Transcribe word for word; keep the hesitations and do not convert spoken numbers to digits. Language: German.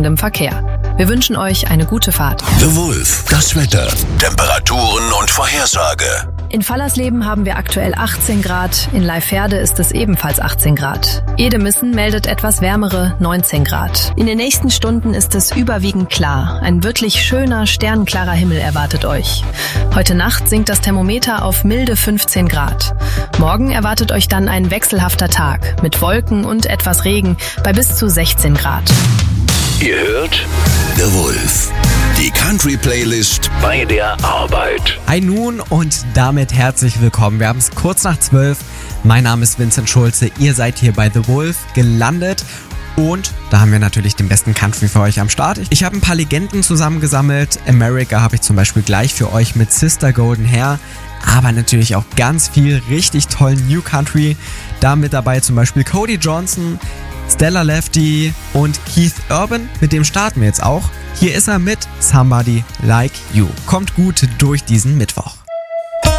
anhaltendem Verkehr. Wir wünschen euch eine gute Fahrt. The Wolf, das Wetter, Temperaturen und Vorhersage. In Fallersleben haben wir aktuell achtzehn Grad, in Leiferde ist es ebenfalls achtzehn Grad. Edemissen meldet etwas wärmere neunzehn Grad. In den nächsten Stunden ist es überwiegend klar. Ein wirklich schöner, sternenklarer Himmel erwartet euch. Heute Nacht sinkt das Thermometer auf milde fünfzehn Grad. Morgen erwartet euch dann ein wechselhafter Tag mit Wolken und etwas Regen bei bis zu sechzehn Grad. Ihr hört The Wolf, die Country-Playlist bei der Arbeit. Hi nun und damit herzlich willkommen. Wir haben es kurz nach zwölf. Mein Name ist Vincent Schulze. Ihr seid hier bei The Wolf gelandet. Und da haben wir natürlich den besten Country für euch am Start. Ich habe ein paar Legenden zusammengesammelt. America habe ich zum Beispiel gleich für euch mit Sister Golden Hair. Aber natürlich auch ganz viel richtig tollen New Country. Da mit dabei zum Beispiel Cody Johnson, Stella Lefty und Keith Urban. Mit dem starten wir jetzt auch. Hier ist er mit Somebody Like You. Kommt gut durch diesen Mittwoch.